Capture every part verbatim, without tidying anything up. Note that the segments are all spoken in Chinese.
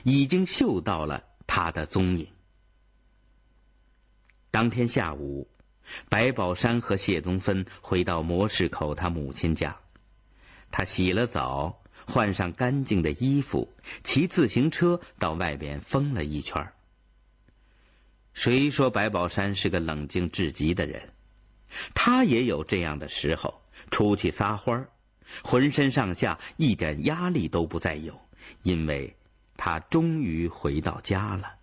已经嗅到了他的踪影。当天下午，白宝山和谢宗芬回到磨市口他母亲家，他洗了澡，换上干净的衣服，骑自行车到外边疯了一圈。谁说白宝山是个冷静至极的人？他也有这样的时候，出去撒欢儿，浑身上下一点压力都不再有，因为他终于回到家了。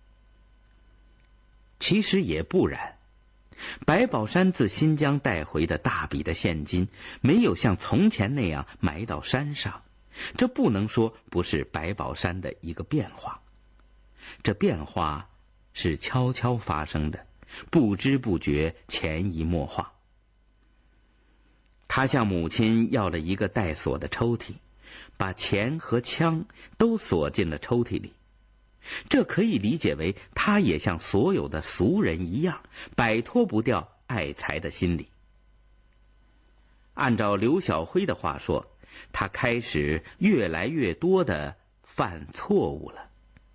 其实也不然，白宝山自新疆带回的大笔的现金没有像从前那样埋到山上，这不能说不是白宝山的一个变化。这变化是悄悄发生的，不知不觉，潜移默化。他向母亲要了一个带锁的抽屉，把钱和枪都锁进了抽屉里。这可以理解为他也像所有的俗人一样，摆脱不掉爱财的心理。按照刘晓辉的话说，他开始越来越多的犯错误了。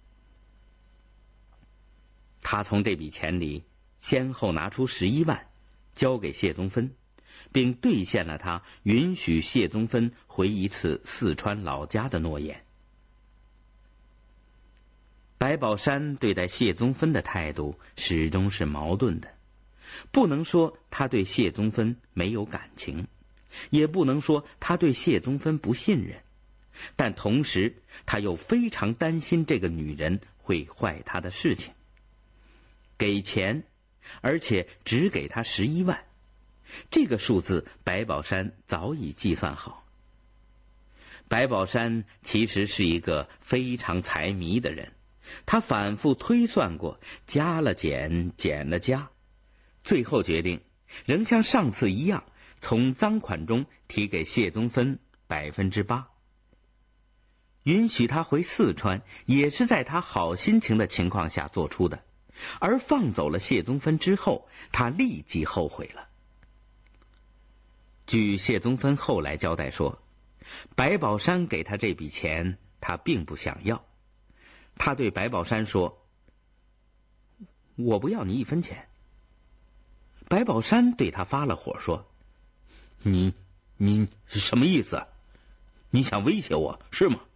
他从这笔钱里先后拿出十一万交给谢宗芬，并兑现了他允许谢宗芬回一次四川老家的诺言。白宝山对待谢宗芬的态度始终是矛盾的，不能说他对谢宗芬没有感情，也不能说他对谢宗芬不信任，但同时他又非常担心这个女人会坏他的事情。给钱，而且只给他十一万，这个数字白宝山早已计算好。白宝山其实是一个非常财迷的人，他反复推算过，加了减，减了加，最后决定仍像上次一样，从赃款中提给谢宗芬百分之八，允许他回四川，也是在他好心情的情况下做出的。而放走了谢宗芬之后，他立即后悔了。据谢宗芬后来交代说，白宝山给他这笔钱，他并不想要。他对白宝山说：“我不要你一分钱。”白宝山对他发了火，说：“你你什么意思？你想威胁我是吗？”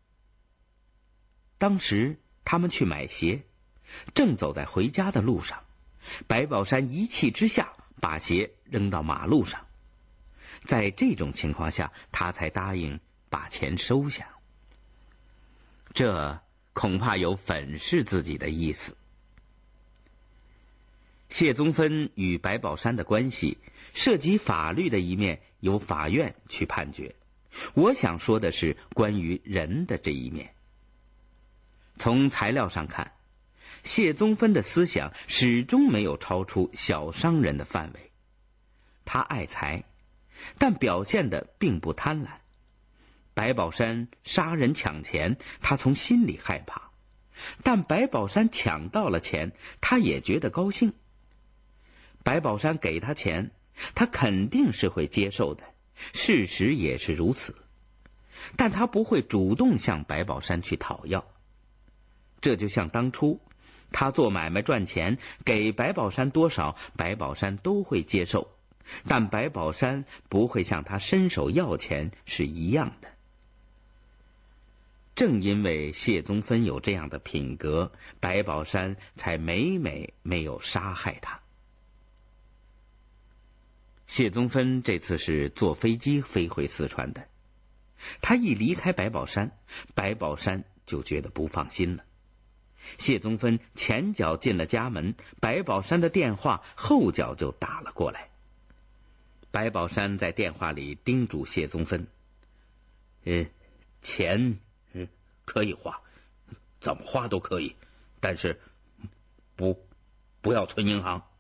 当时他们去买鞋，正走在回家的路上，白宝山一气之下把鞋扔到马路上。在这种情况下，他才答应把钱收下。这恐怕有粉饰自己的意思。谢宗芬与白宝山的关系涉及法律的一面，由法院去判决。我想说的是关于人的这一面。从材料上看，谢宗芬的思想始终没有超出小商人的范围。他爱财，但表现得并不贪婪。白宝山杀人抢钱，他从心里害怕，但白宝山抢到了钱，他也觉得高兴。白宝山给他钱，他肯定是会接受的，事实也是如此，但他不会主动向白宝山去讨要。这就像当初他做买卖赚钱，给白宝山多少，白宝山都会接受，但白宝山不会向他伸手要钱是一样的。正因为谢宗芬有这样的品格，白宝山才每每没有杀害他。谢宗芬这次是坐飞机飞回四川的，他一离开白宝山，白宝山就觉得不放心了。谢宗芬前脚进了家门，白宝山的电话后脚就打了过来。白宝山在电话里叮嘱谢宗芬：“呃，钱，嗯，可以花，怎么花都可以，但是不，不要存银行。”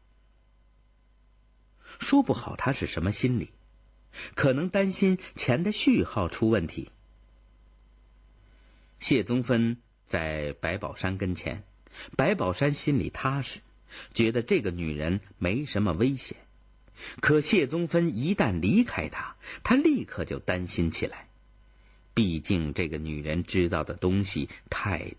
说不好他是什么心理，可能担心钱的序号出问题。谢宗芬在白宝山跟前，白宝山心里踏实，觉得这个女人没什么危险。可谢宗芬一旦离开他，他立刻就担心起来。毕竟这个女人知道的东西太